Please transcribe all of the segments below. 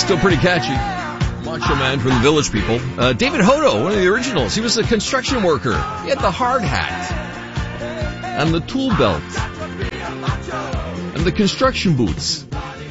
Still pretty catchy. Macho Man from the Village People. David Hodo, one of the originals. He was a construction worker. He had the hard hat and the tool belt and the construction boots.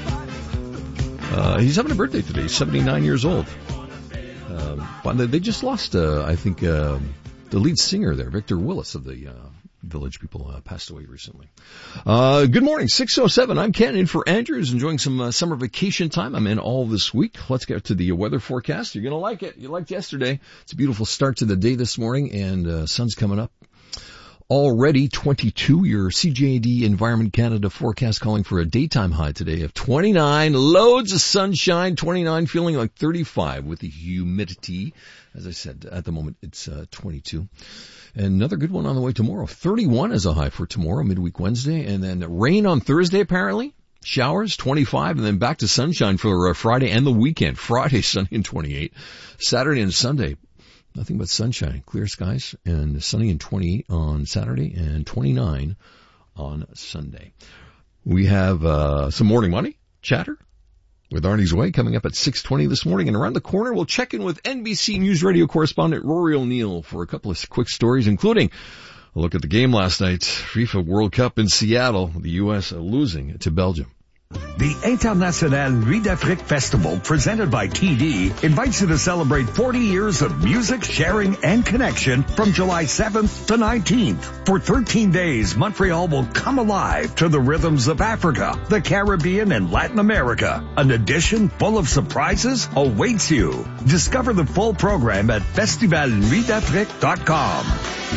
He's having a birthday today. He's 79 years old. But they just lost, I think, the lead singer there, Victor Willis of the Village People, passed away recently. Good morning, 6:07. I'm Ken, in for Andrews, enjoying some summer vacation time. I'm in all this week. Let's get to the weather forecast. You're going to like it. You liked yesterday. It's a beautiful start to the day this morning, and sun's coming up. Already 22, your CJAD Environment Canada forecast calling for a daytime high today of 29, loads of sunshine, 29, feeling like 35 with the humidity. As I said, at the moment it's 22. And another good one on the way tomorrow, 31 is a high for tomorrow, midweek Wednesday, and then rain on Thursday apparently, showers, 25, and then back to sunshine for Friday and the weekend. Friday, sunny and 28, Saturday and Sunday. Nothing but sunshine, clear skies, and sunny and 28 on Saturday and 29 on Sunday. We have some morning money chatter with Arnie's Way coming up at 6:20 this morning. And around the corner, we'll check in with NBC News Radio correspondent Rory O'Neill for a couple of quick stories, including a look at the game last night, FIFA World Cup in Seattle, the U.S. losing to Belgium. The International Nuit d'Afrique Festival, presented by TD, invites you to celebrate 40 years of music, sharing, and connection from July 7th to 19th. For 13 days, Montreal will come alive to the rhythms of Africa, the Caribbean, and Latin America. An edition full of surprises awaits you. Discover the full program at festivalnuitdafrique.com.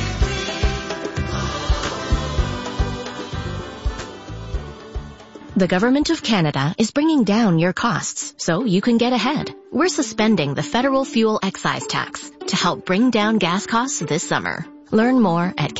The Government of Canada is bringing down your costs so you can get ahead. We're suspending the federal fuel excise tax to help bring down gas costs this summer. Learn more at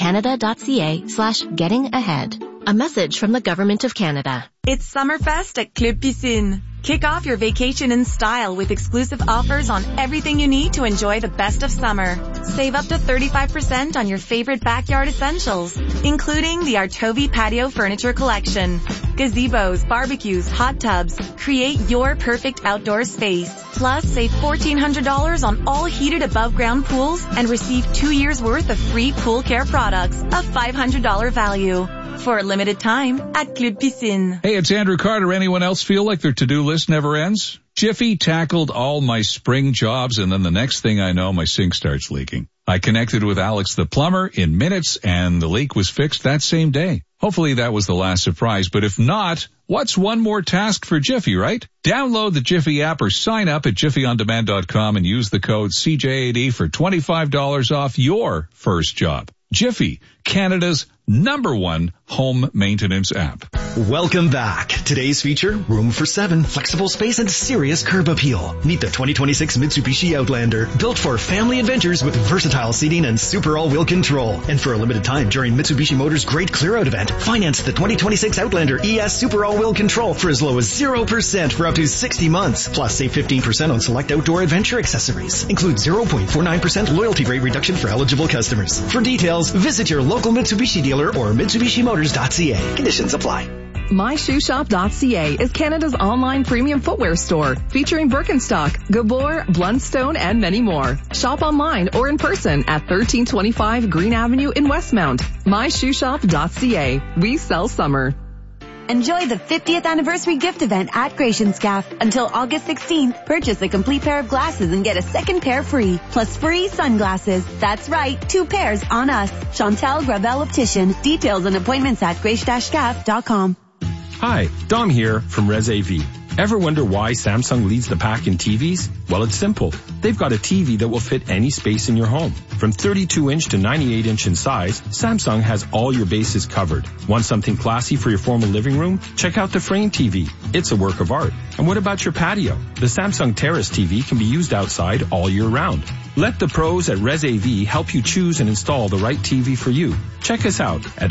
canada.ca/gettingahead. A message from the Government of Canada. It's Summerfest at Club Piscine. Kick off your vacation in style with exclusive offers on everything you need to enjoy the best of summer. Save up to 35% on your favorite backyard essentials, including the Artovi Patio Furniture Collection. Gazebos, barbecues, hot tubs. Create your perfect outdoor space. Plus, save $1,400 on all heated above-ground pools and receive 2 years' worth of free pool care products, a $500 value. For a limited time at Club Piscine. Hey, it's Andrew Carter. Anyone else feel like their to-do list never ends? Jiffy tackled all my spring jobs, and then the next thing I know, my sink starts leaking. I connected with Alex the plumber in minutes, and the leak was fixed that same day. Hopefully that was the last surprise, but if not, what's one more task for Jiffy, right? Download the Jiffy app or sign up at jiffyondemand.com and use the code CJAD for $25 off your first job. Jiffy, Canada's #1 home maintenance app. Welcome back. Today's feature, room for 7, flexible space, and serious curb appeal. Meet the 2026 Mitsubishi Outlander, built for family adventures with versatile seating and super all-wheel control. And for a limited time during Mitsubishi Motors' Great Clear-Out event, finance the 2026 Outlander ES Super All-Wheel Control for as low as 0% for up to 60 months. Plus, save 15% on select outdoor adventure accessories. Include 0.49% loyalty rate reduction for eligible customers. For details, visit your local Mitsubishi dealer or MitsubishiMotors.ca. Conditions apply. MyShoeShop.ca is Canada's online premium footwear store, featuring Birkenstock, Gabor, Blundstone, and many more. Shop online or in person at 1325 Green Avenue in Westmount. MyShoeShop.ca. We sell summer. Enjoy the 50th anniversary gift event at Gracienscaf. Until August 16th, purchase a complete pair of glasses and get a second pair free, plus free sunglasses. That's right, 2 pairs on us. Chantal Gravel Optician. Details and appointments at grace-scaf.com. Hi, Dom here from Res AV. Ever wonder why Samsung leads the pack in TVs? Well, it's simple. They've got a TV that will fit any space in your home. From 32-inch to 98-inch in size, Samsung has all your bases covered. Want something classy for your formal living room? Check out the Frame TV. It's a work of art. And what about your patio? The Samsung Terrace TV can be used outside all year round. Let the pros at Res AV help you choose and install the right TV for you. Check us out at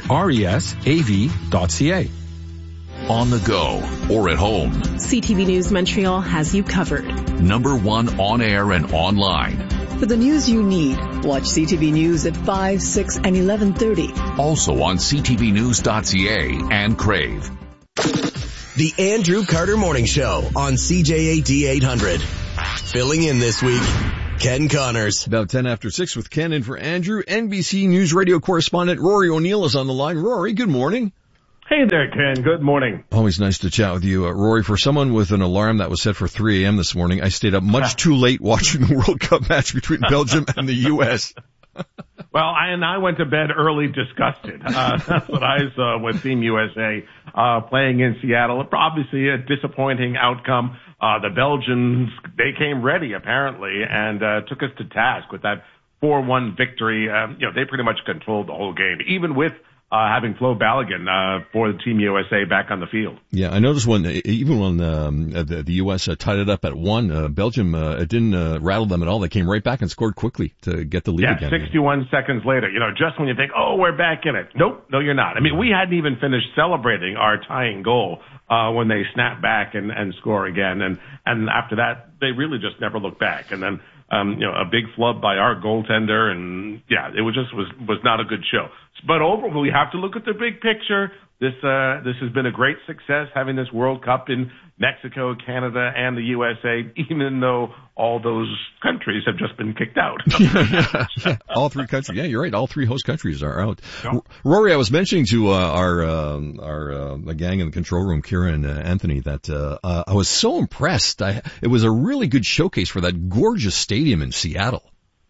resav.ca. On the go or at home, CTV News Montreal has you covered. #1 on air and online. For the news you need, watch CTV News at 5, 6, and 11:30. Also on ctvnews.ca and Crave. The Andrew Carter Morning Show on CJAD 800. Filling in this week, Ken Connors. About 10 after 6 with Ken in for Andrew. NBC News Radio correspondent Rory O'Neill is on the line. Rory, good morning. Hey there, Ken. Good morning. Always nice to chat with you. Rory, for someone with an alarm that was set for 3 a.m. this morning, I stayed up much too late watching the World Cup match between Belgium and the U.S. Well, I went to bed early disgusted. That's what I saw with Team USA playing in Seattle. Obviously a disappointing outcome. The Belgians, they came ready apparently and took us to task with that 4-1 victory. They pretty much controlled the whole game, even with having Flo Balogun for the Team USA back on the field. Yeah, I noticed even when the U.S. tied it up at 1, Belgium it didn't rattle them at all. They came right back and scored quickly to get the lead again. 61 seconds later. Just when you think, oh, we're back in it. Nope, no, you're not. I mean, we hadn't even finished celebrating our tying goal when they snap back and score again. And after that, they really just never looked back. And then a big flub by our goaltender, and it was not a good show. But overall, we have to look at the big picture. This has been a great success having this World Cup in Mexico, Canada, and the USA, even though all those countries have just been kicked out. Yeah. All 3 countries. Yeah, you're right. All 3 host countries are out. Yep. Rory, I was mentioning to our gang in the control room, Kira and Anthony, that I was so impressed. It was a really good showcase for that gorgeous stadium in Seattle.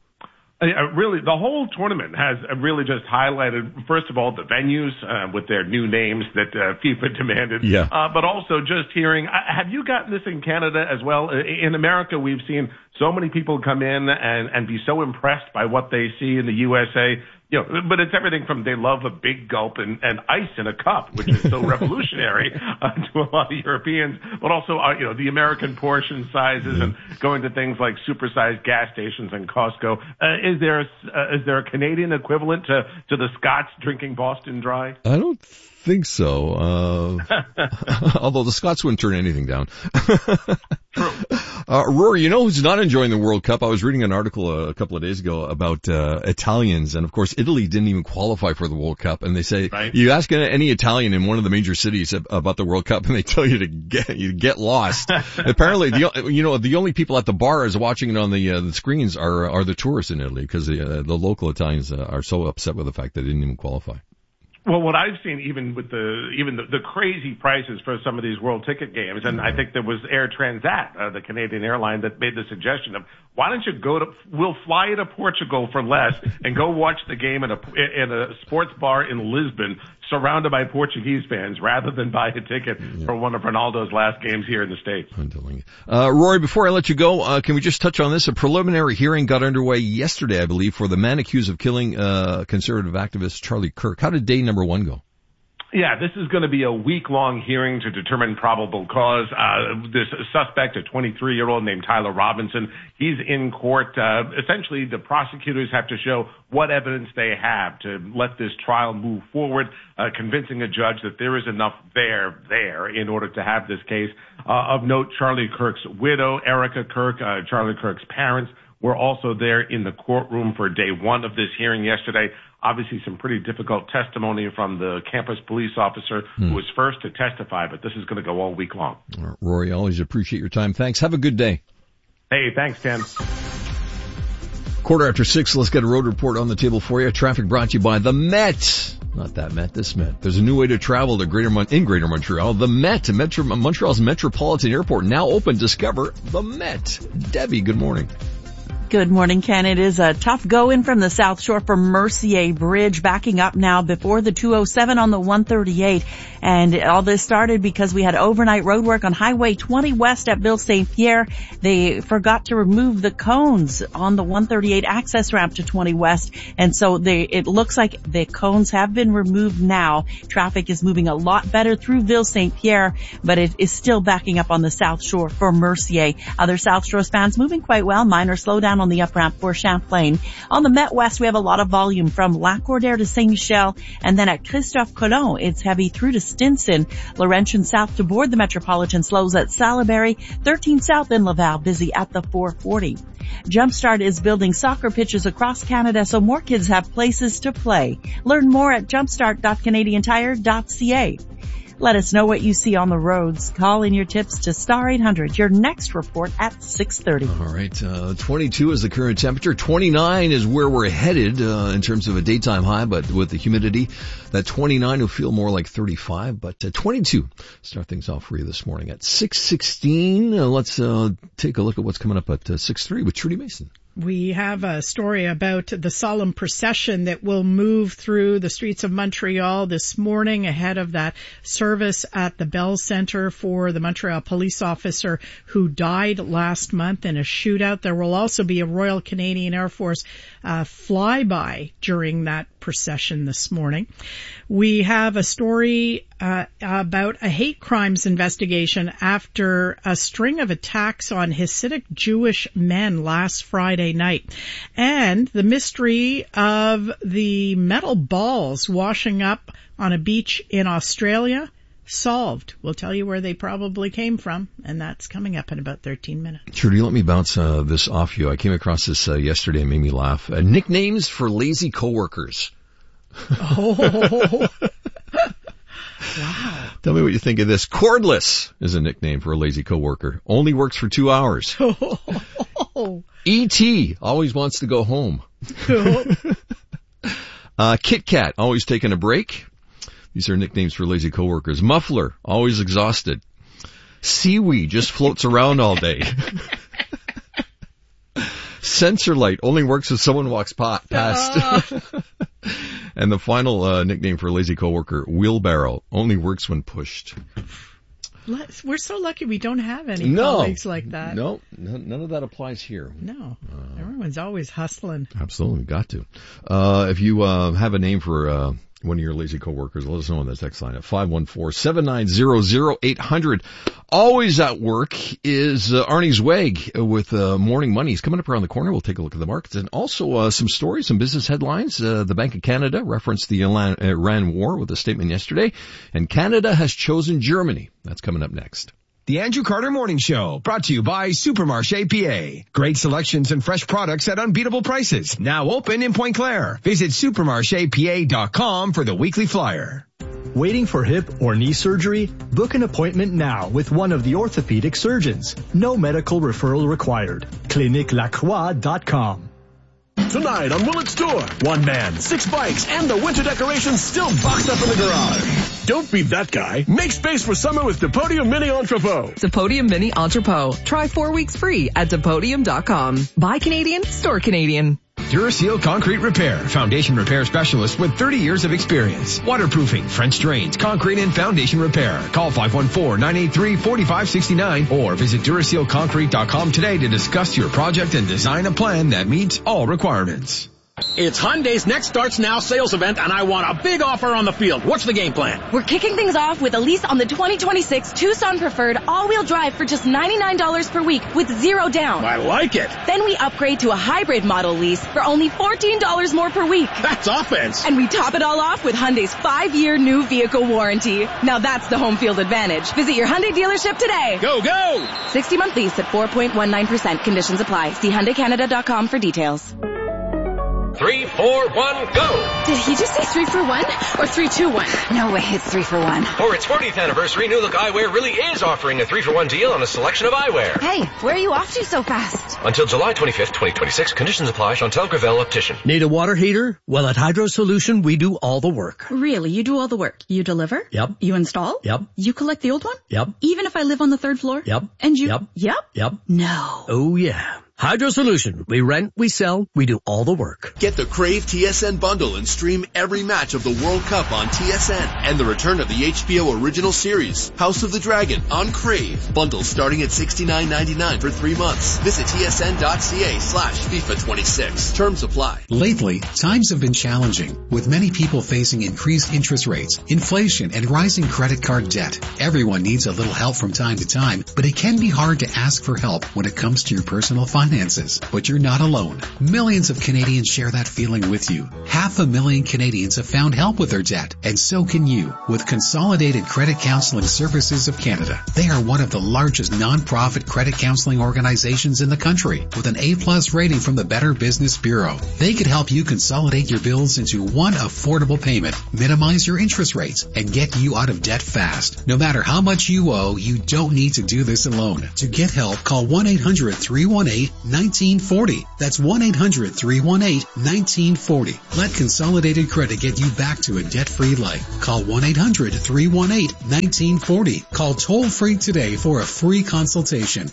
Really, the whole tournament has really just highlighted, first of all, the venues with their new names that FIFA demanded. Yeah. But also just hearing, have you gotten this in Canada as well? In America, we've seen so many people come in and be so impressed by what they see in the USA. But it's everything from they love a big gulp and ice in a cup, which is so revolutionary to a lot of Europeans, but also, the American portion sizes and going to things like supersized gas stations and Costco. Is there a Canadian equivalent to the Scots drinking Boston Dry? I don't think so. Although the Scots wouldn't turn anything down. True. Rory, who's not enjoying the World Cup? I was reading an article a couple of days ago about Italians, and of course Italy didn't even qualify for the World Cup. And they say, right, you ask any Italian in one of the major cities about the World Cup, and they tell you to get lost. Apparently, the only people at the bars watching it on the screens are the tourists in Italy, because the local Italians are so upset with the fact they didn't even qualify. Well, what I've seen, even with the crazy prices for some of these world ticket games, and I think there was Air Transat, the Canadian airline, that made the suggestion of, why don't you we'll fly you to Portugal for less and go watch the game in a sports bar in Lisbon, surrounded by Portuguese fans, rather than buy a ticket for one of Ronaldo's last games here in the States. Rory, before I let you go, can we just touch on this? A preliminary hearing got underway yesterday, I believe, for the man accused of killing conservative activist Charlie Kirk. How did day number 1 go? Yeah, this is going to be a week-long hearing to determine probable cause. This suspect, a 23-year-old named Tyler Robinson, he's in court. Essentially, the prosecutors have to show what evidence they have to let this trial move forward, convincing a judge that there is enough there in order to have this case. Of note, Charlie Kirk's widow, Erica Kirk, Charlie Kirk's parents, were also there in the courtroom for day 1 of this hearing yesterday. Obviously, some pretty difficult testimony from the campus police officer who was first to testify, but this is going to go all week long. Rory, always appreciate your time. Thanks. Have a good day. Hey, thanks, Ken. 6:15, let's get a road report on the table for you. Traffic brought to you by the Met. Not that Met, this Met. There's a new way to travel to Greater Montreal. The Met, Montreal's Metropolitan Airport, now open. Discover the Met. Debbie, good morning. Good morning, Ken. It is a tough go in from the South Shore for Mercier Bridge, backing up now before the 207 on the 138. And all this started because we had overnight road work on Highway 20 West at Ville St. Pierre. They forgot to remove the cones on the 138 access ramp to 20 West. And so it looks like the cones have been removed now. Traffic is moving a lot better through Ville St. Pierre, but it is still backing up on the South Shore for Mercier. Other South Shore spans moving quite well. Minor slowdown on the up ramp for Champlain. On the Met West, we have a lot of volume from Lac-Cordaire to Saint-Michel, and then at Christophe Colomb, it's heavy through to Stinson. Laurentian South to board the Metropolitan slows at Salaberry. 13 South in Laval, busy at the 440. Jumpstart is building soccer pitches across Canada so more kids have places to play. Learn more at jumpstart.canadiantire.ca. Let us know what you see on the roads. Call in your tips to Star 800. Your next report at 6:30. All right. 22 is the current temperature. 29 is where we're headed in terms of a daytime high, but with the humidity, that 29 will feel more like 35, but 22. Start things off for you this morning at 6:16. Let's take a look at what's coming up at 6:30 with Trudy Mason. We have a story about the solemn procession that will move through the streets of Montreal this morning ahead of that service at the Bell Centre for the Montreal police officer who died last month in a shootout. There will also be a Royal Canadian Air Force flyby during that procession this morning. We have a story about a hate crimes investigation after a string of attacks on Hasidic Jewish men last Friday night, and the mystery of the metal balls washing up on a beach in Australia solved. We'll tell you where they probably came from, and that's coming up in about 13 minutes. Trudy, let me bounce this off you. I came across this yesterday and made me laugh. Nicknames for lazy coworkers. Oh. Wow. Tell me what you think of this. Cordless is a nickname for a lazy coworker. Only works for 2 hours. E.T. always wants to go home. Kit Kat, always taking a break. These are nicknames for lazy coworkers. Muffler, always exhausted. Seaweed, just floats around all day. Sensor light, only works if someone walks past. And the final nickname for a lazy coworker, wheelbarrow, only works when pushed. We're so lucky we don't have any colleagues like that. No, none of that applies here. No, everyone's always hustling. Absolutely, got to. If you have a name for one of your lazy coworkers, let us know on the text line at 514-790-0800. Always at work is Arnie Zweig with Morning Money. He's coming up around the corner. We'll take a look at the markets and also some stories, some business headlines. The Bank of Canada referenced the Iran war with a statement yesterday, and Canada has chosen Germany. That's coming up next. The Andrew Carter Morning Show, brought to you by Supermarché PA. Great selections and fresh products at unbeatable prices. Now open in Pointe Claire. Visit supermarchepa.com for the weekly flyer. Waiting for hip or knee surgery? Book an appointment now with one of the orthopedic surgeons. No medical referral required. CliniqueLacroix.com. Tonight on Willet's Tour, one man, 6 bikes, and the winter decorations still boxed up in the garage. Don't be that guy. Make space for summer with Depodium Mini Entrepot. Depodium Mini Entrepot. Try 4 weeks free at Depodium.com. Buy Canadian, store Canadian. Duraseal Concrete Repair, foundation repair specialist with 30 years of experience. Waterproofing, French drains, concrete and foundation repair. Call 514-983-4569 or visit DurasealConcrete.com today to discuss your project and design a plan that meets all requirements. It's Hyundai's Next Starts Now sales event, and I want a big offer on the field. What's the game plan? We're kicking things off with a lease on the 2026 Tucson Preferred all-wheel drive for just $99 per week with 0 down. I like it. Then we upgrade to a hybrid model lease for only $14 more per week. That's offense. And we top it all off with Hyundai's 5-year new vehicle warranty. Now that's the home field advantage. Visit your Hyundai dealership today. Go, go! 60-month lease at 4.19%. Conditions apply. See HyundaiCanada.com for details. 3, 4, 1, go! Did he just say 3 for 1 or 3, 2, 1? No way, it's 3 for 1. For its 40th anniversary, New Look Eyewear really is offering a 3-for-1 deal on a selection of eyewear. Hey, where are you off to so fast? Until July 25th, 2026. Conditions apply. Chantel Gravel, Optician. Need a water heater? Well, at Hydro Solution, we do all the work. Really? You do all the work? You deliver? Yep. You install? Yep. You collect the old one? Yep. Even if I live on the 3rd floor? Yep. And you? Yep. Yep? Yep. No. Oh, yeah. Hydro Solution. We rent, we sell, we do all the work. Get the Crave TSN bundle and stream every match of the World Cup on TSN and the return of the HBO original series, House of the Dragon, on Crave. Bundles starting at $69.99 for 3 months. Visit tsn.ca/FIFA26. Terms apply. Lately, times have been challenging, with many people facing increased interest rates, inflation, and rising credit card debt. Everyone needs a little help from time to time, but it can be hard to ask for help when it comes to your personal finances. finances. But you're not alone. Millions of Canadians share that feeling with you. 500,000 Canadians have found help with their debt, and so can you with Consolidated Credit Counseling Services of Canada. They are one of the largest non-profit credit counseling organizations in the country with an A+ rating from the Better Business Bureau. They could help you consolidate your bills into one affordable payment, minimize your interest rates, and get you out of debt fast. No matter how much you owe, you don't need to do this alone. To get help, call 1-800-318-1940. That's 1-800-318-1940. Let Consolidated Credit get you back to a debt-free life. Call 1-800-318-1940. Call toll-free today for a free consultation.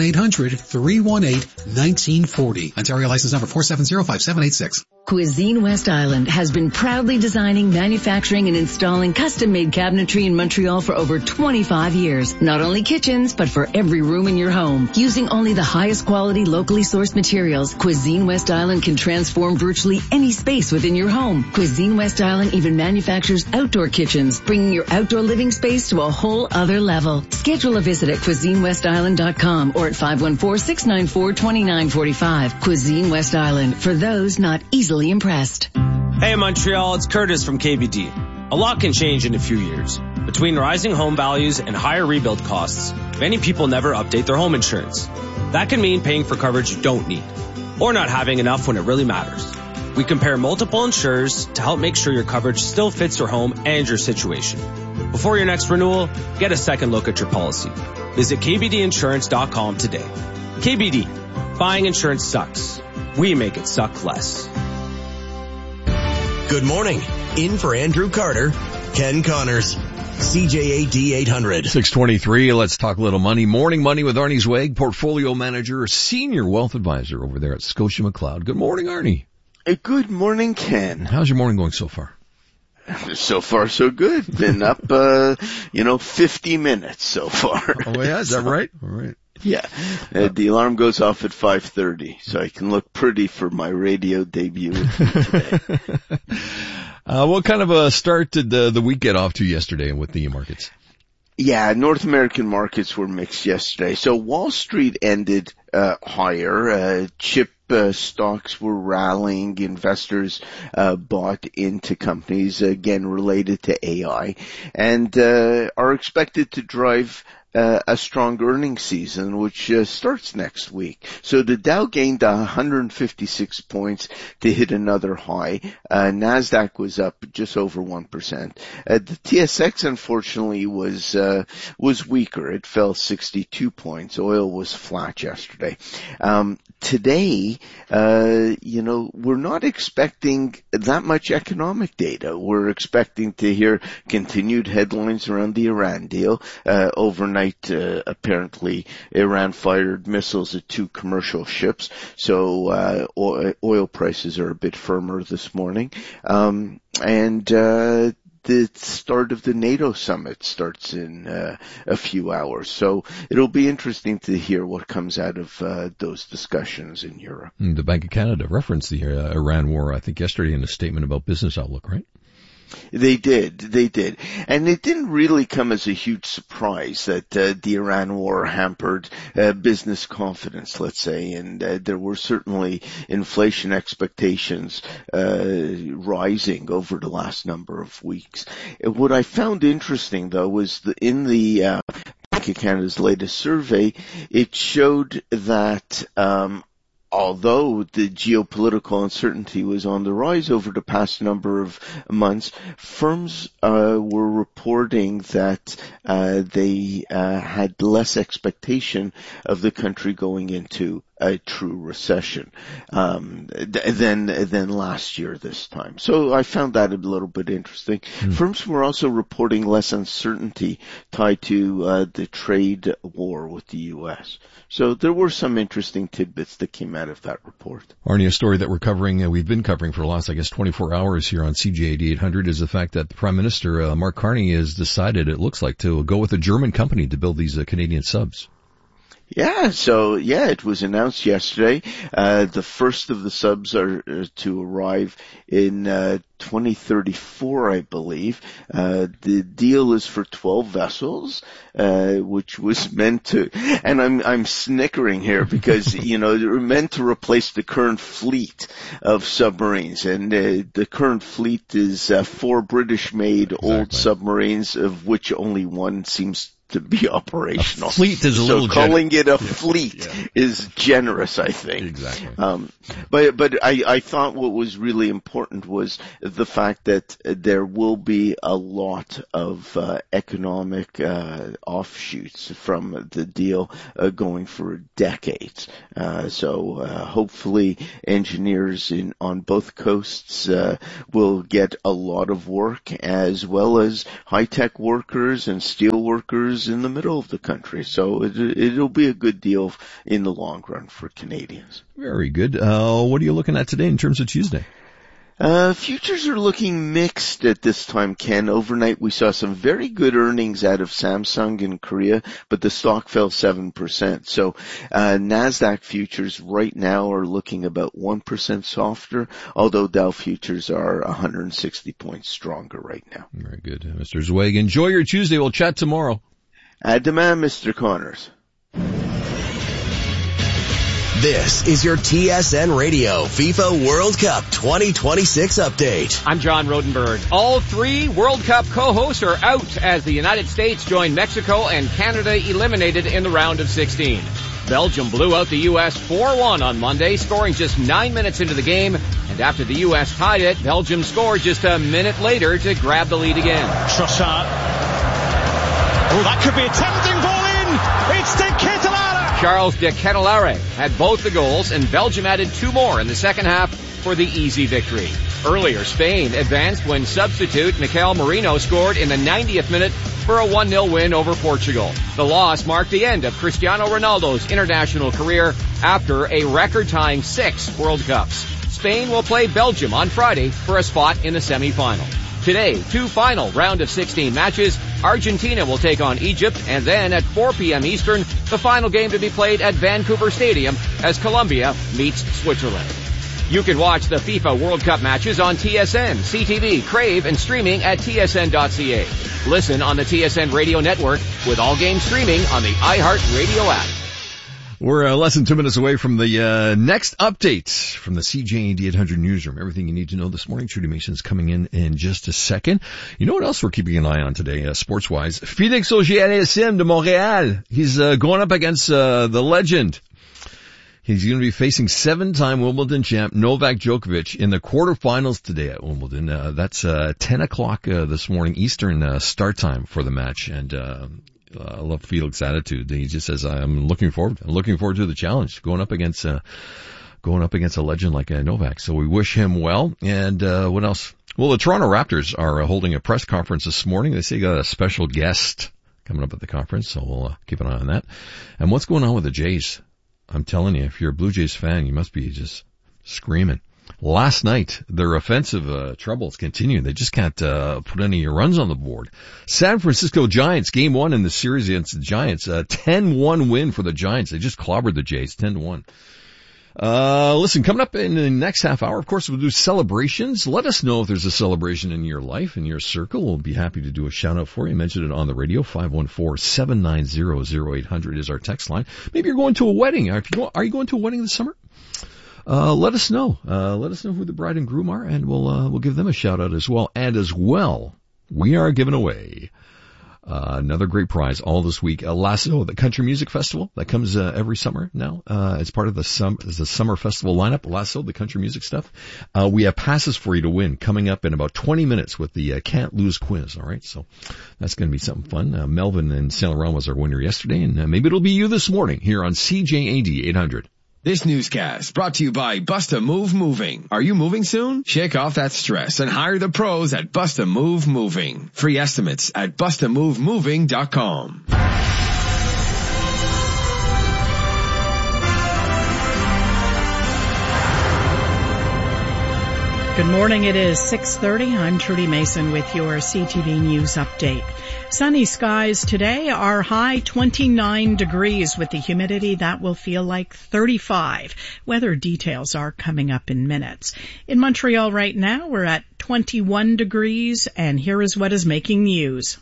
1-800-318-1940. Ontario license number 4705786. Cuisine West Island has been proudly designing, manufacturing, and installing custom-made cabinetry in Montreal for over 25 years. Not only kitchens, but for every room in your home. Using only the highest quality, locally sourced materials, Cuisine West Island can transform virtually any space within your home. Cuisine West Island even manufactures outdoor kitchens, bringing your outdoor living space to a whole other level. Schedule a visit at CuisineWestIsland.com or at 514-694-2945. Cuisine West Island, for those not easily impressed. Hey Montreal, it's Curtis from KBD. A lot can change in a few years. Between rising home values and higher rebuild costs, many people never update their home insurance. That can mean paying for coverage you don't need, or not having enough when it really matters. We compare multiple insurers to help make sure your coverage still fits your home and your situation. Before your next renewal, get a second look at your policy. Visit KBDinsurance.com today. KBD. Buying insurance sucks. We make it suck less. Good morning. In for Andrew Carter, Ken Connors, CJAD 800. 623, let's talk a little money. Morning Money with Arnie Zweig, portfolio manager, senior wealth advisor over there at Scotia McLeod. Good morning, Arnie. Good morning, Ken. How's your morning going so far? So far, so good. Been up, 50 minutes so far. Oh, yeah, is that right? All right. Yeah. The alarm goes off at 5:30, so I can look pretty for my radio debut with you today. What kind of a start did the week get off to yesterday with the markets? Yeah, North American markets were mixed yesterday. So Wall Street ended higher. Chip stocks were rallying. Investors bought into companies, again, related to AI, and are expected to drive a strong earnings season, which starts next week. So the Dow gained 156 points to hit another high. NASDAQ was up just over 1%. The TSX, unfortunately, was weaker. It fell 62 points. Oil was flat yesterday. Today, we're not expecting that much economic data. We're expecting to hear continued headlines around the Iran deal. Overnight, apparently Iran fired missiles at 2 commercial ships, so oil prices are a bit firmer this morning. The start of the NATO summit starts in a few hours, so it'll be interesting to hear what comes out of those discussions in Europe. The Bank of Canada referenced the Iran war, I think, yesterday in a statement about business outlook, right? They did. And it didn't really come as a huge surprise that the Iran war hampered business confidence, let's say, and there were certainly inflation expectations rising over the last number of weeks. What I found interesting, though, was in the Bank of Canada's latest survey, it showed that although the geopolitical uncertainty was on the rise over the past number of months, firms were reporting that they had less expectation of the country going into a true recession than last year this time. So I found that a little bit interesting. Firms were also reporting less uncertainty tied to the trade war with the U.S. So there were some interesting tidbits that came out of that report. Arnie, a story that we've been covering for the last, 24 hours here on CJAD 800 is the fact that the Prime Minister, Mark Carney, has decided, it looks like, to go with a German company to build these Canadian subs. Yeah, so it was announced yesterday. The first of the subs are to arrive in 2034, I believe. The deal is for 12 vessels, which was meant to, and I'm snickering here because, they were meant to replace the current fleet of submarines, and the current fleet is 4 British-made old submarines, of which only one seems to be operational. A fleet is a little calling it a fleet is generous, I think. Exactly. But I thought what was really important was the fact that there will be a lot of economic offshoots from the deal going for decades. So hopefully engineers on both coasts will get a lot of work, as well as high-tech workers and steel workers in the middle of the country. So it'll be a good deal in the long run for Canadians. Very good. What are you looking at today in terms of Tuesday? Futures are looking mixed at this time, Ken. Overnight we saw some very good earnings out of Samsung in Korea, but the stock fell 7%. So NASDAQ futures right now are looking about 1% softer, although Dow futures are 160 points stronger right now. Very good. Mr. Zweig, enjoy your Tuesday. We'll chat tomorrow. À demain, Mr. Connors. This is your TSN Radio FIFA World Cup 2026 update. I'm John Rodenberg. All 3 World Cup co-hosts are out as the United States joined Mexico and Canada eliminated in the round of 16. Belgium blew out the U.S. 4-1 on Monday, scoring just 9 minutes into the game. And after the U.S. tied it, Belgium scored just a minute later to grab the lead again. Trossard. Oh, that could be a tempting ball in. It's De Ketelaere. Charles De Ketelaere had both the goals, and Belgium added 2 more in the second half for the easy victory. Earlier, Spain advanced when substitute Mikel Merino scored in the 90th minute for a 1-0 win over Portugal. The loss marked the end of Cristiano Ronaldo's international career after a record-tying 6 World Cups. Spain will play Belgium on Friday for a spot in the semi-final. Today, 2 final round of 16 matches. Argentina will take on Egypt, and then at 4 p.m. Eastern, the final game to be played at Vancouver Stadium as Colombia meets Switzerland. You can watch the FIFA World Cup matches on TSN, CTV, Crave, and streaming at tsn.ca. Listen on the TSN Radio Network with all games streaming on the iHeartRadio app. We're less than 2 minutes away from the next update from the CJAD 800 newsroom. Everything you need to know this morning. Trudy Mason's coming in just a second. You know what else we're keeping an eye on today, sports-wise? Félix Auger-Aliassime de Montréal. He's going up against the legend. He's going to be facing 7-time Wimbledon champ Novak Djokovic in the quarterfinals today at Wimbledon. That's 10 o'clock this morning Eastern start time for the match. And I love Felix's attitude. He just says, I'm looking forward to the challenge, going up against a legend like Novak. So we wish him well. And what else? Well, the Toronto Raptors are holding a press conference this morning. They say they got a special guest coming up at the conference, so we'll keep an eye on that. And what's going on with the Jays? I'm telling you, if you're a Blue Jays fan, you must be just screaming. Last night, their offensive troubles continue. They just can't put any runs on the board. San Francisco Giants, game 1 in the series against the Giants, 10-1 win for the Giants. They just clobbered the Jays, 10-1. Listen, coming up in the next half hour, of course, we'll do celebrations. Let us know if there's a celebration in your life, in your circle. We'll be happy to do a shout out for you. Mention it on the radio. 514-790-0800 is our text line. Maybe you're going to a wedding. Are you going to a wedding this summer? Let us know. Let us know who the bride and groom are, and we'll give them a shout out as well. And as well, we are giving away another great prize all this week. Lasso, the country music festival that comes every summer now. It's part of the summer festival lineup. Lasso, the country music stuff. We have passes for you to win coming up in about 20 minutes with the Can't Lose quiz. All right, so that's going to be something fun. Melvin in Saint Laurent was our winner yesterday, and maybe it'll be you this morning here on CJAD 800. This newscast brought to you by Busta Move Moving. Are you moving soon? Shake off that stress and hire the pros at Busta Move Moving. Free estimates at BustaMoveMoving.com. Good morning. It is 6:30. I'm Trudy Mason with your CTV News update. Sunny skies today. Our high 29 degrees with the humidity that will feel like 35. Weather details are coming up in minutes. In Montreal right now, we're at 21 degrees, and here is what is making news.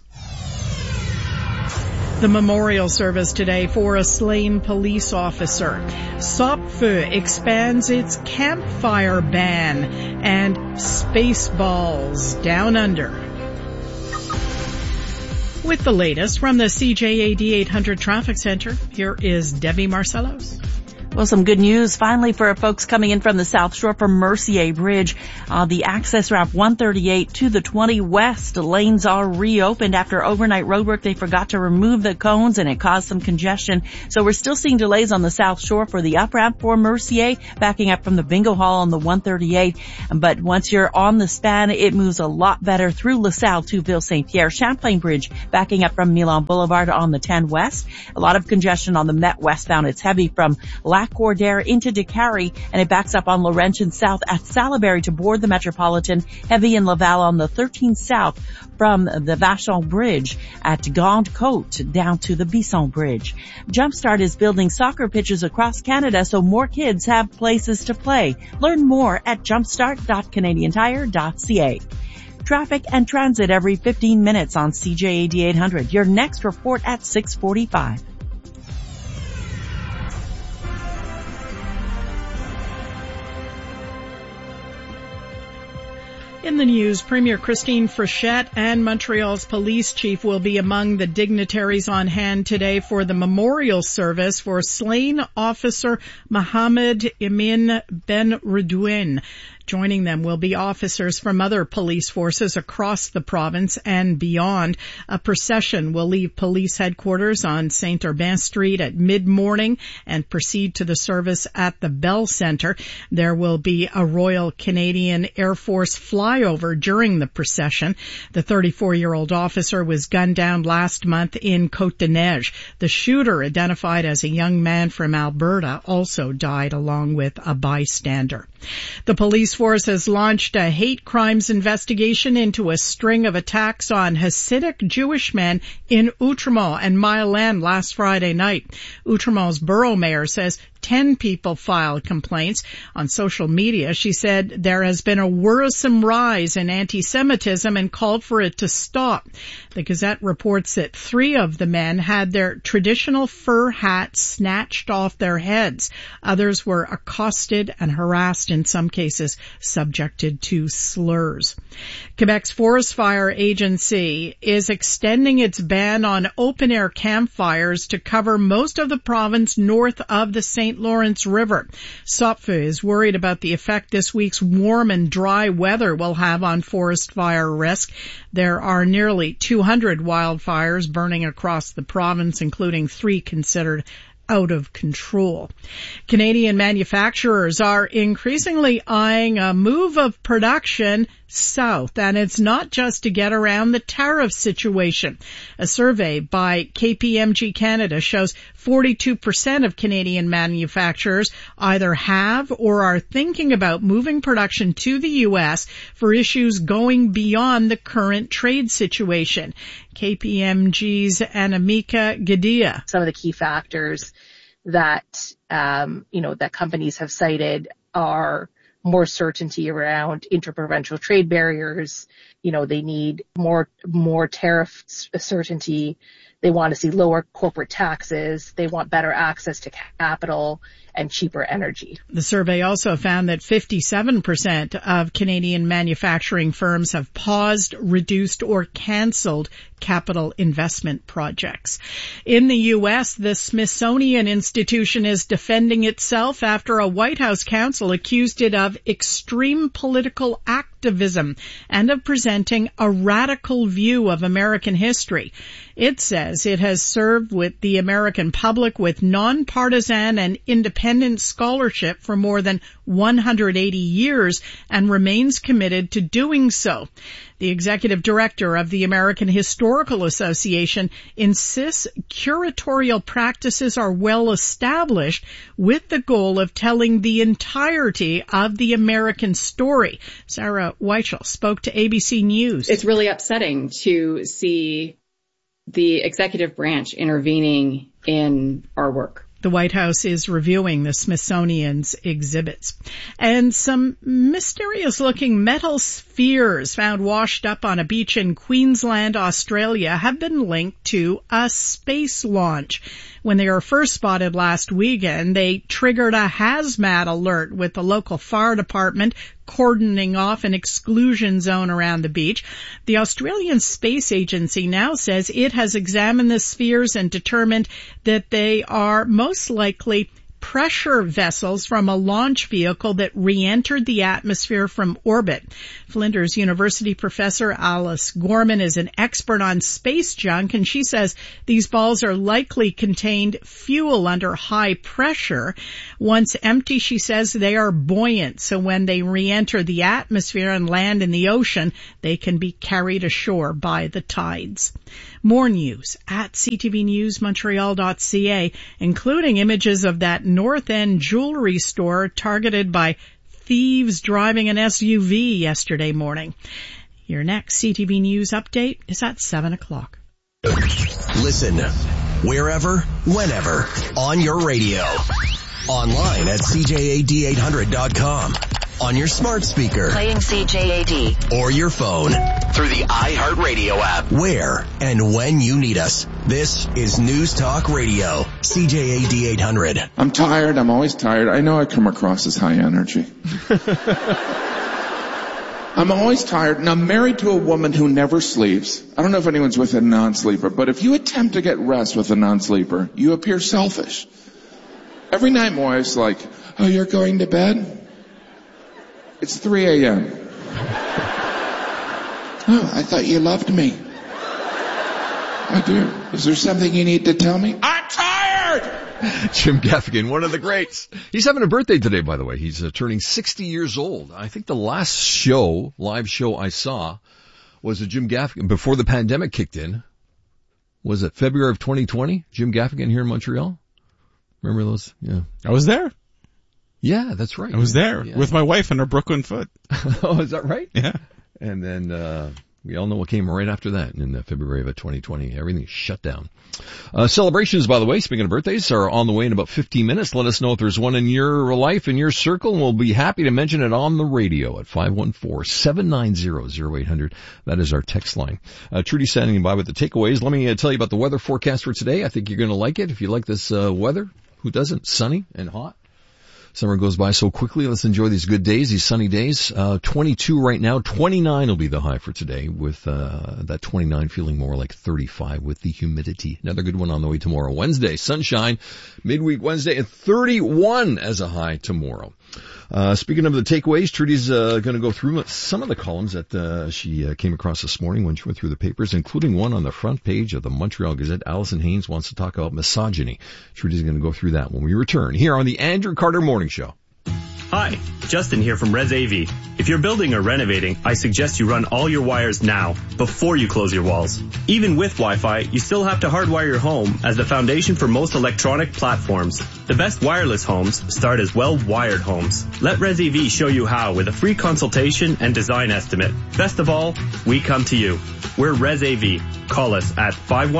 The memorial service today for a slain police officer. Sopfeu expands its campfire ban, and Spaceballs Down Under. With the latest from the CJAD 800 Traffic Center, here is Debbie Marcellos. Well, some good news finally for folks coming in from the South Shore from Mercier Bridge. The access ramp 138 to the 20 West lanes are reopened after overnight roadwork. They forgot to remove the cones and it caused some congestion. So we're still seeing delays on the South Shore for the up ramp for Mercier, backing up from the Bingo Hall on the 138. But once you're on the span, it moves a lot better through LaSalle to Ville-Saint-Pierre. Champlain Bridge backing up from Milan Boulevard on the 10 West. A lot of congestion on the Met westbound. It's heavy from Lac-Cordaire into Décarie, and it backs up on Laurentian South at Salaberry to board the Metropolitan, heavy in Laval on the 13 South from the Vachon Bridge at Grande Côte down to the Bisson Bridge. Jumpstart is building soccer pitches across Canada so more kids have places to play. Learn more at jumpstart.canadiantire.ca. Traffic and transit every 15 minutes on CJAD 800. Your next report at 6:45. In the news, Premier Christine Frechette and Montreal's police chief will be among the dignitaries on hand today for the memorial service for slain officer Mohamed Emin Ben Redouane. Joining them will be officers from other police forces across the province and beyond. A procession will leave police headquarters on Saint-Urbain Street at mid-morning and proceed to the service at the Bell Centre. There will be a Royal Canadian Air Force flyover during the procession. The 34-year-old officer was gunned down last month in Côte-des-Neiges. The shooter, identified as a young man from Alberta, also died along with a bystander. The police force has launched a hate crimes investigation into a string of attacks on Hasidic Jewish men in Outremont and Mile-End last Friday night. Outremont's borough mayor says 10 people filed complaints. On social media, she said there has been a worrisome rise in anti-Semitism and called for it to stop. The Gazette reports that 3 of the men had their traditional fur hats snatched off their heads. Others were accosted and harassed, in some cases subjected to slurs. Quebec's Forest Fire Agency is extending its ban on open-air campfires to cover most of the province north of the St. Lawrence River. Sopfeu is worried about the effect this week's warm and dry weather will have on forest fire risk. There are nearly 200 wildfires burning across the province, including 3 considered out of control. Canadian manufacturers are increasingly eyeing a move of production south, and it's not just to get around the tariff situation. A survey by KPMG Canada shows 42% of Canadian manufacturers either have or are thinking about moving production to the U.S. for issues going beyond the current trade situation. KPMG's Anamika Gadia. Some of the key factors that, that companies have cited are more certainty around interprovincial trade barriers. They need more tariff certainty. They want to see lower corporate taxes. They want better access to capital and cheaper energy. The survey also found that 57% of Canadian manufacturing firms have paused, reduced, or canceled capital investment projects. In the U.S., the Smithsonian Institution is defending itself after a White House counsel accused it of extreme political activism and of presenting a radical view of American history. It says it has served with the American public with nonpartisan and independent scholarship for more than 180 years and remains committed to doing so. The executive director of the American Historical Association insists curatorial practices are well established with the goal of telling the entirety of the American story. Sarah Weichel spoke to ABC News. It's really upsetting to see the executive branch intervening in our work. The White House is reviewing the Smithsonian's exhibits. And some mysterious-looking metal spheres found washed up on a beach in Queensland, Australia, have been linked to a space launch. When they were first spotted last weekend, they triggered a hazmat alert with the local fire department cordoning off an exclusion zone around the beach. The Australian Space Agency now says it has examined the spheres and determined that they are most likely pressure vessels from a launch vehicle that re-entered the atmosphere from orbit. Flinders University professor Alice Gorman is an expert on space junk, and she says these balls are likely contained fuel under high pressure. Once empty, she says they are buoyant, so when they re-enter the atmosphere and land in the ocean, they can be carried ashore by the tides. More news at ctvnewsmontreal.ca, including images of that North End jewelry store targeted by thieves driving an SUV yesterday morning. Your next CTV News update is at 7 o'clock. Listen wherever, whenever, on your radio. Online at CJAD800.com. On your smart speaker. Playing CJAD. Or your phone. Through the iHeartRadio app. Where and when you need us. This is News Talk Radio. CJAD 800. I'm tired. I'm always tired. I know I come across as high energy. I'm always tired, and I'm married to a woman who never sleeps. I don't know if anyone's with a non-sleeper, but if you attempt to get rest with a non-sleeper, you appear selfish. Every night my wife's like, oh, you're going to bed? It's 3 a.m. Oh, I thought you loved me. I do. Is there something you need to tell me? I'm tired! Jim Gaffigan, one of the greats. He's having a birthday today, by the way. He's turning 60 years old. I think the last live show I saw was a Jim Gaffigan before the pandemic kicked in. Was it February of 2020? Jim Gaffigan here in Montreal? Remember those? Yeah. I was there. Yeah, that's right. I was there with my wife and her Brooklyn foot. Oh, is that right? Yeah. And then we all know what came right after that in February of 2020. Everything shut down. Celebrations, by the way, speaking of birthdays, are on the way in about 15 minutes. Let us know if there's one in your life, in your circle, and we'll be happy to mention it on the radio at 514-790-0800. That is our text line. Trudy standing by with the takeaways. Let me tell you about the weather forecast for today. I think you're going to like it. If you like this weather, who doesn't? Sunny and hot. Summer goes by so quickly. Let's enjoy these good days, these sunny days. 22 right now. 29 will be the high for today, with that 29 feeling more like 35 with the humidity. Another good one on the way tomorrow. Wednesday, sunshine, midweek Wednesday, and 31 as a high tomorrow. Speaking of the takeaways, Trudy's going to go through some of the columns that she came across this morning when she went through the papers, including one on the front page of the Montreal Gazette. Allison Haynes wants to talk about misogyny. Trudy's going to go through that when we return here on the Andrew Carter Morning Show. Hi, Justin here from Res AV. If you're building or renovating, I suggest you run all your wires now, before you close your walls. Even with Wi-Fi, you still have to hardwire your home as the foundation for most electronic platforms. The best wireless homes start as well-wired homes. Let Res AV show you how with a free consultation and design estimate. Best of all, we come to you. We're Res AV. Call us at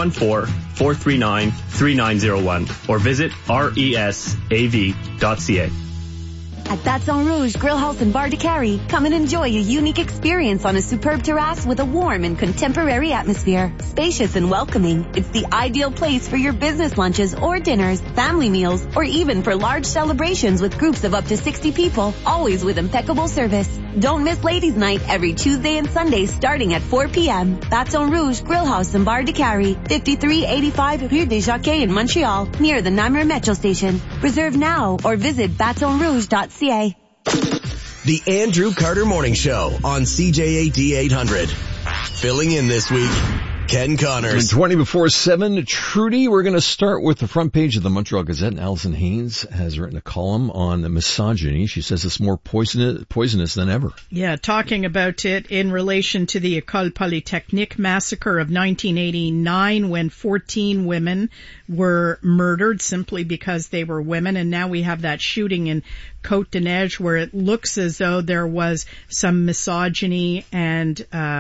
514-439-3901 or visit resav.ca. At Baton Rouge Grill House and Bar de Carry, come and enjoy a unique experience on a superb terrace with a warm and contemporary atmosphere. Spacious and welcoming, it's the ideal place for your business lunches or dinners, family meals, or even for large celebrations with groups of up to 60 people, always with impeccable service. Don't miss Ladies' Night every Tuesday and Sunday starting at 4 p.m. Baton Rouge Grill House and Bar de Carry, 5385 Rue des Jacquets in Montreal, near the Namur Metro Station. Reserve now or visit batonrouge.ca. The Andrew Carter Morning Show on CJAD 800. Filling in this week, Ken Connors. And 20 before 7, Trudy, we're going to start with the front page of the Montreal Gazette. And Allison Haynes has written a column on misogyny. She says it's more poisonous than ever. Yeah, talking about it in relation to the École Polytechnique massacre of 1989 when 14 women were murdered simply because they were women. And now we have that shooting in Côte-des-Neiges where it looks as though there was some misogyny and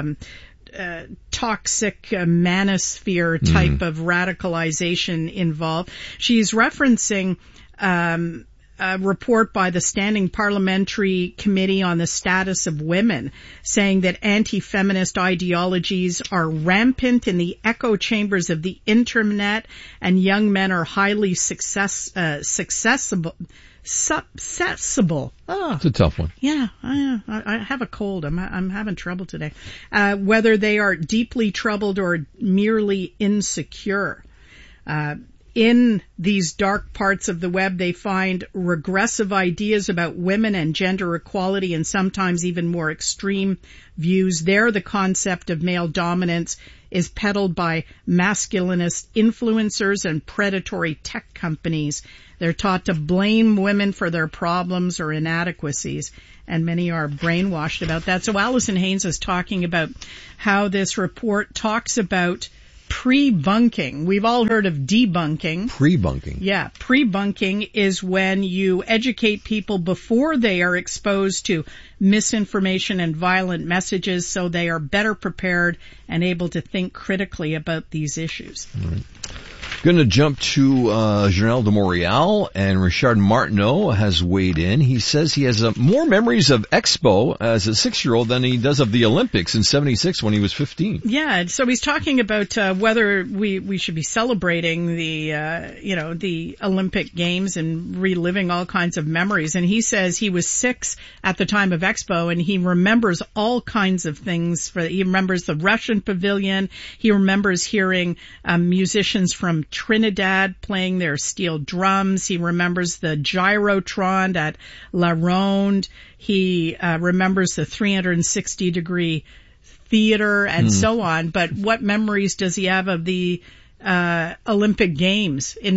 toxic manosphere type of radicalization involved. She's referencing a report by the Standing Parliamentary Committee on the Status of Women, saying that anti-feminist ideologies are rampant in the echo chambers of the internet, and young men are highly susceptible. Oh. It's a tough one. Yeah, I have a cold. I'm having trouble today. Whether they are deeply troubled or merely insecure. In these dark parts of the web, they find regressive ideas about women and gender equality and sometimes even more extreme views. There, the concept of male dominance is peddled by masculinist influencers and predatory tech companies. They're taught to blame women for their problems or inadequacies, and many are brainwashed about that. So Allison Haynes is talking about how this report talks about pre-bunking. We've all heard of debunking. Pre-bunking. Yeah, pre-bunking is when you educate people before they are exposed to misinformation and violent messages so they are better prepared and able to think critically about these issues. All right. Going to jump to Journal de Montréal, and Richard Martineau has weighed in. He says he has more memories of Expo as a 6-year-old than he does of the Olympics in '76 when he was 15. Yeah, so he's talking about whether we should be celebrating the Olympic Games and reliving all kinds of memories. And he says he was 6 at the time of Expo, and he remembers all kinds of things. He remembers the Russian pavilion. He remembers hearing musicians from Trinidad playing their steel drums. He remembers the Gyrotron at La Ronde. He remembers the 360-degree theater and so on. But what memories does he have of the Olympic Games in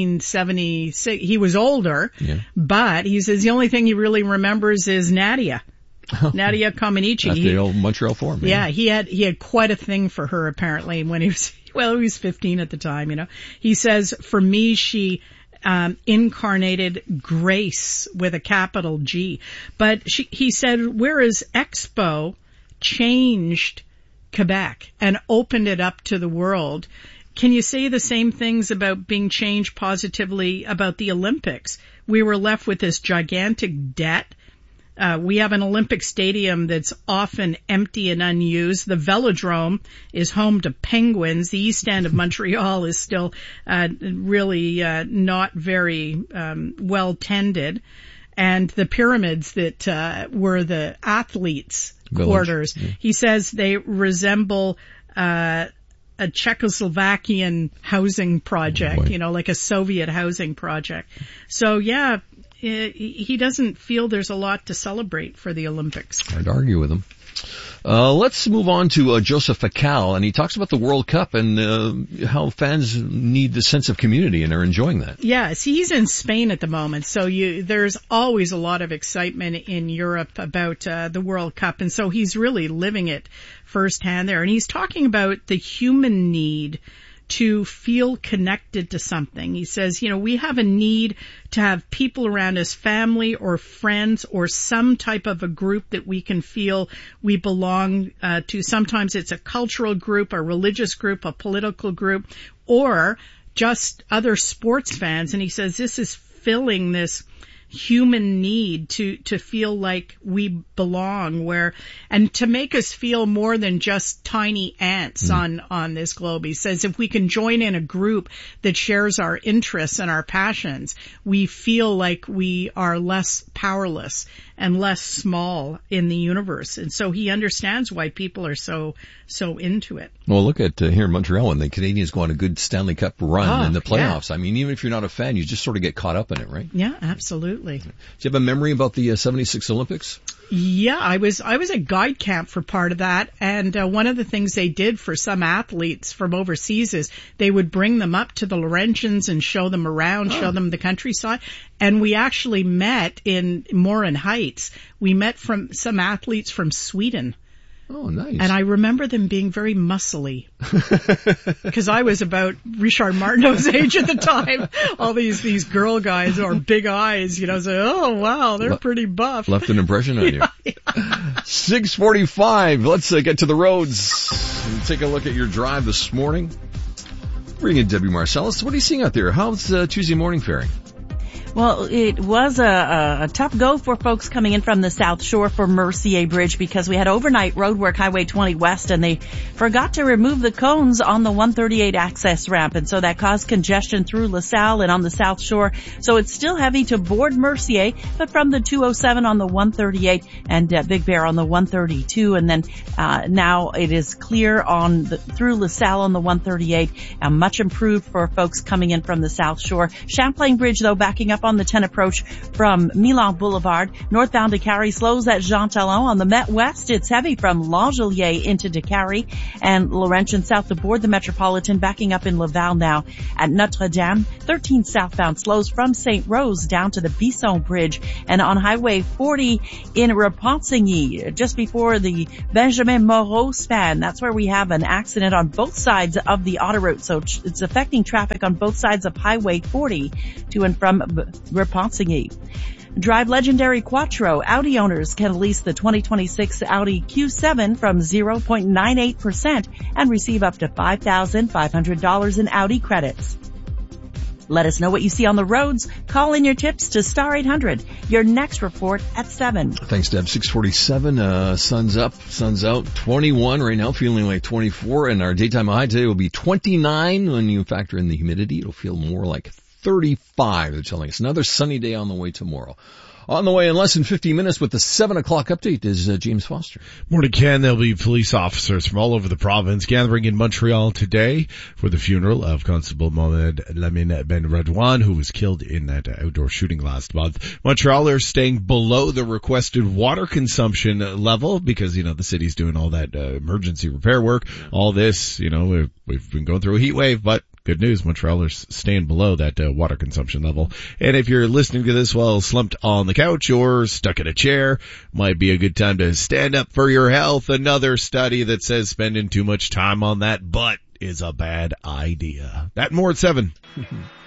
1976? He was older, but he says the only thing he really remembers is Nadia. Nadia Comaneci. That's the old Montreal Forum. Yeah, he had quite a thing for her apparently when he was 15 at the time, He says, for me, she incarnated grace with a capital G. But he said, whereas Expo changed Quebec and opened it up to the world, can you say the same things about being changed positively about the Olympics? We were left with this gigantic debt. We have an Olympic stadium that's often empty and unused. The Velodrome is home to penguins. The East End of Montreal is still really not very well tended. And the pyramids that were the athletes' quarters, he says they resemble a Czechoslovakian housing project, like a Soviet housing project. So yeah, he doesn't feel there's a lot to celebrate for the Olympics. Hard to argue with him. Let's move on to Joseph Facal, and he talks about the World Cup and how fans need the sense of community and are enjoying that. Yes, he's in Spain at the moment, so there's always a lot of excitement in Europe about the World Cup, and so he's really living it firsthand there. And he's talking about the human need to feel connected to something. He says, we have a need to have people around us, family or friends or some type of a group that we can feel we belong to. Sometimes it's a cultural group, a religious group, a political group, or just other sports fans. And he says this is filling this human need to feel like we belong and to make us feel more than just tiny ants on this globe. He says if we can join in a group that shares our interests and our passions, we feel like we are less powerless and less small in the universe. And so he understands why people are so into it. Well, look at here in Montreal when the Canadians go on a good Stanley Cup run in the playoffs. Yeah. I mean, even if you're not a fan, you just sort of get caught up in it, right? Yeah, absolutely. absolutely. Do you have a memory about the 76 Olympics? Yeah, I was at guide camp for part of that, and one of the things they did for some athletes from overseas is they would bring them up to the Laurentians and show them around, show them the countryside. And we actually met in Morin Heights. We met from some athletes from Sweden. Oh, nice. And I remember them being very muscly. Because I was about Richard Martineau's age at the time. All these girl guys or big eyes, you know, say, oh wow, they're pretty buff. Left an impression on you. 6:45. Let's get to the roads and take a look at your drive this morning. Bring in Debbie Marcellus. What are you seeing out there? How's Tuesday morning faring? Well, it was a tough go for folks coming in from the South Shore for Mercier Bridge because we had overnight roadwork Highway 20 West and they forgot to remove the cones on the 138 access ramp, and so that caused congestion through LaSalle and on the South Shore. So it's still heavy to board Mercier, but from the 207 on the 138 and Big Bear on the 132, and then now it is clear on through LaSalle on the 138, and much improved for folks coming in from the South Shore. Champlain Bridge, though, backing up on the 10 approach from Milan Boulevard. Northbound DeCarry slows at Jean Talon. On the Met West, it's heavy from L'Angelier into DeCarry, and Laurentian south to board the Metropolitan, backing up in Laval now at Notre Dame. 13 southbound slows from St. Rose down to the Bisson Bridge, and on Highway 40 in Repentigny, just before the Benjamin Moreau span. That's where we have an accident on both sides of the autoroute, so it's affecting traffic on both sides of Highway 40 to and from Repentigny. Drive legendary Quattro. Audi owners can lease the 2026 Audi Q7 from 0.98% and receive up to $5,500 in Audi credits. Let us know what you see on the roads. Call in your tips to Star 800. Your next report at 7. Thanks, Deb. 6:47. Sun's up, sun's out. 21 right now, feeling like 24. And our daytime high today will be 29. When you factor in the humidity, it'll feel more like 35, they're telling us. Another sunny day on the way tomorrow. On the way in less than 15 minutes with the 7 o'clock update is James Foster. Morning, Ken. There'll be police officers from all over the province gathering in Montreal today for the funeral of Constable Mohamed Lamine Ben Radwan, who was killed in that outdoor shooting last month. Montrealers staying below the requested water consumption level because, you know, the city's doing all that emergency repair work. All this, you know, we've been going through a heat wave, but good news, Montrealers staying below that water consumption level. And if you're listening to this while slumped on the couch or stuck in a chair, might be a good time to stand up for your health. Another study that says spending too much time on that butt is a bad idea. That and more at 7.